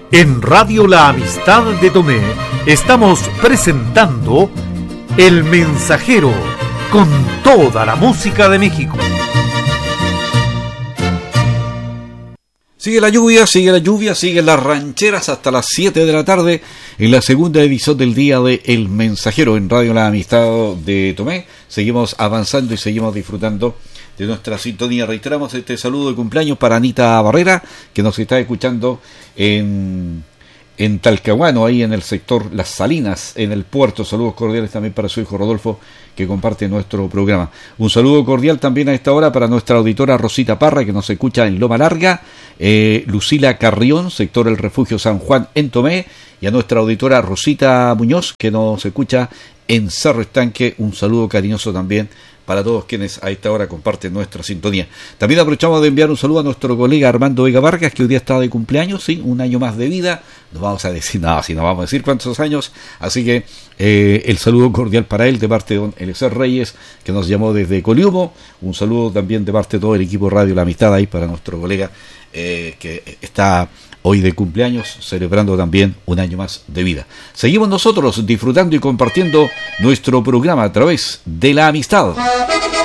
En Radio La Amistad de Tomé estamos presentando El Mensajero, con toda la música de México. Sigue la lluvia, siguen las rancheras hasta las 7 de la tarde en la segunda edición del día de El Mensajero en Radio La Amistad de Tomé. Seguimos avanzando y seguimos disfrutando de nuestra sintonía. Reiteramos este saludo de cumpleaños para Anita Barrera, que nos está escuchando en Talcahuano, ahí en el sector Las Salinas, en el puerto. Saludos cordiales también para su hijo Rodolfo, que comparte nuestro programa. Un saludo cordial también a esta hora para nuestra auditora Rosita Parra, que nos escucha en Loma Larga, Lucila Carrión, sector El Refugio San Juan en Tomé, y a nuestra auditora Rosita Muñoz, que nos escucha en Cerro Estanque. Un saludo cariñoso también para todos quienes a esta hora comparten nuestra sintonía. También aprovechamos de enviar un saludo a nuestro colega Armando Vega Vargas, que hoy día está de cumpleaños, sí, un año más de vida. No vamos a decir nada, si no vamos a decir cuántos años, así que el saludo cordial para él de parte de don Eliezer Reyes, que nos llamó desde Coliumo. Un saludo también de parte de todo el equipo Radio La Amistad ahí para nuestro colega que está hoy de cumpleaños, celebrando también un año más de vida. Seguimos nosotros disfrutando y compartiendo nuestro programa a través de La Amistad.